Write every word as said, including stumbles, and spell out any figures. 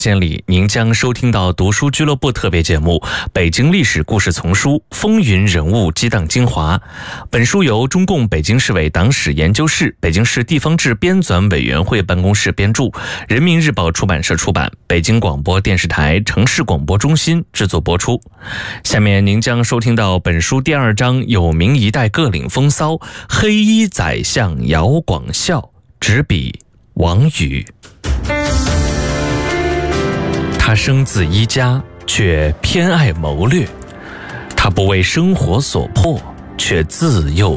间里，您将收听到读书俱乐部特别节目《北京历史故事丛书：风云人物激荡精华》。本书由中共北京市委党史研究室、北京市地方志编纂委员会办公室编著，人民日报出版社出版，北京广播电视台城市广播中心制作播出。下面您将收听到本书第二章有名一代各领风骚，黑衣宰相姚广孝，执笔王宇。他生自一家，却偏爱谋略；他不为生活所迫，却自幼